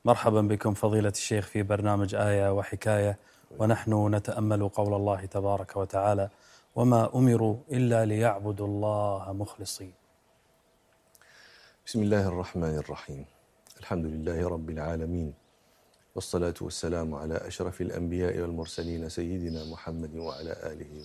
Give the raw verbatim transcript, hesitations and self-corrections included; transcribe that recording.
مرحبا بكم فضيلة الشيخ في برنامج آية وحكاية، ونحن نتأمل قول الله تبارك وتعالى: وما أمروا إلا ليعبدوا الله مخلصين. بسم الله الرحمن الرحيم. الحمد لله رب العالمين، والصلاة والسلام على أشرف الأنبياء والمرسلين سيدنا محمد وعلى آله